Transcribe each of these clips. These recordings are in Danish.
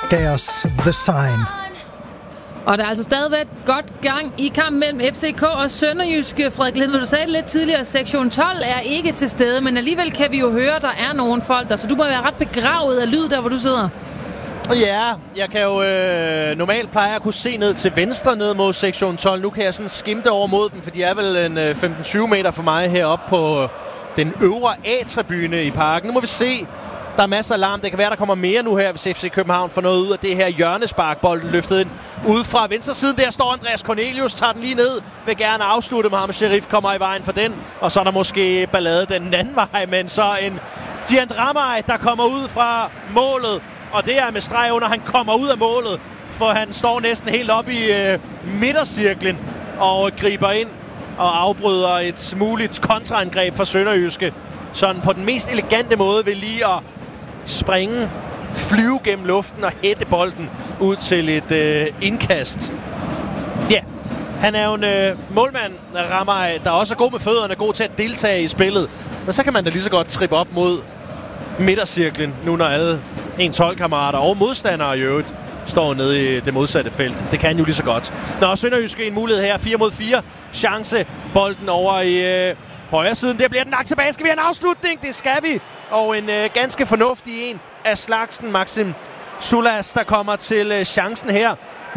gav os The Sign. Og der er altså stadigvæk godt gang i kampen mellem FCK og Sønderjyske. Frederik Lindved, du sagde det lidt tidligere, sektion 12 er ikke til stede, men alligevel kan vi jo høre, at der er nogle folk der, så du må være ret begravet af lyd der, hvor du sidder. Ja, jeg kan jo normalt pleje at kunne se ned til venstre ned mod sektion 12. Nu kan jeg sådan skimte over mod den, for de er vel en 15-20 meter for mig heroppe på den øvre A-tribune i parken. Nu må vi se. Der er masser af larm. Det kan være, der kommer mere nu her, hvis FC København får noget ud af det her hjørnespark. Bolden løftet ind ude fra venstre siden. Der står Andreas Cornelius, tager den lige ned. Vil gerne afslutte. Mohamed Sherif kommer i vejen for den. Og så er der måske ballade den anden vej. Men så en Dian Ramay, der kommer ud fra målet. Og det er med streg under, han kommer ud af målet. For han står næsten helt op i midtercirklen og griber ind og afbryder et muligt kontraangreb for Sønderjyske. Sådan på den mest elegante måde ved lige at springe, flyve gennem luften og hætte bolden ud til et indkast. Ja, han er jo en målmand, Ramay, der også er god med fødderne, god til at deltage i spillet. Men så kan man da lige så godt trippe op mod midtercirklen, nu når alle ens holdkammerater og modstandere i øvrigt står nede i det modsatte felt. Det kan jo lige så godt. Nå, Sønderjyske en mulighed her. 4 mod 4. Chance. Bolden over i højre siden. Der bliver den lagt tilbage. Skal vi have en afslutning? Det skal vi. Og en ganske fornuftig en af slagsen. Maxim Sulas, der kommer til chancen her.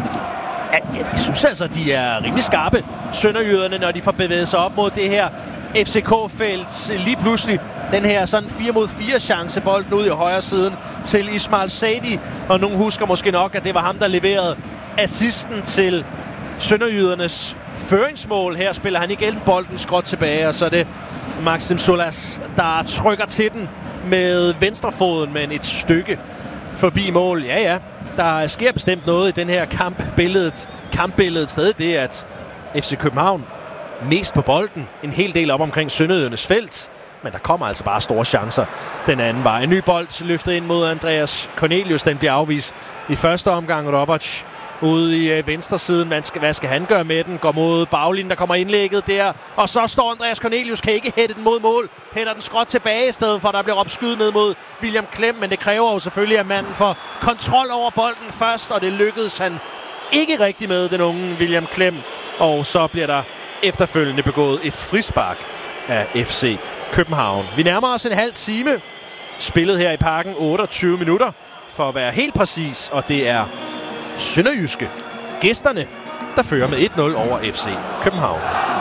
Jeg synes altså, de er rimelig skarpe, sønderjyderne, når de får bevæget sig op mod det her FCK-felt. Lige pludselig den her sådan 4 mod 4 chance, bolden ud i højre siden til Ismail Sadi. Og nogen husker måske nok, at det var ham, der leverede assisten til sønderjydernes føringsmål. Her spiller han igen bolden skråt tilbage, og så er det Maxim Sulas, der trykker til den med venstrefoden, men et stykke forbi mål. Ja, der sker bestemt noget i den her kampbilledet stadig det, at FC København mest på bolden, en hel del op omkring sønderjydernes felt, men der kommer altså bare store chancer den anden vej. En ny bold løftet ind mod Andreas Cornelius, den bliver afvist i første omgang. Roberts ude i venstre siden. Hvad skal han gøre med den? Går mod baglinjen, der kommer indlægget der. Og så står Andreas Cornelius, kan ikke hætte den mod mål. Hætter den skråt tilbage i stedet for, der bliver råbt skyd ned mod William Klem. Men det kræver jo selvfølgelig, at manden får kontrol over bolden først, og det lykkedes han ikke rigtig med, den unge William Klem. Og så bliver der efterfølgende begået et frispark af FC København. Vi nærmer os en halv time. Spillet her i parken 28 minutter, for at være helt præcis, og det er Sønderjyske, gæsterne, der fører med 1-0 over FC København.